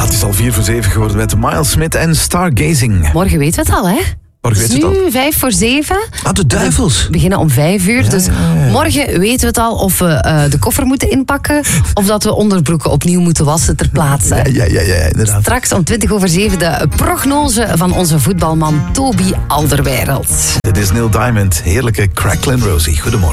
Het is al 6:45 geworden met Miles Smith en Stargazing. Morgen weten we het al, hè? Morgen Het is weten we het nu 6:55. Ah, de duivels. We beginnen om 5:00. Dus morgen weten we het al of we de koffer moeten inpakken. Of dat we onderbroeken opnieuw moeten wassen ter plaatse. Ja, inderdaad. Straks om 7:20 de prognose van onze voetbalman Toby Alderweireld. Dit is Neil Diamond. Heerlijke Cracklin' Rosie. Goedemorgen.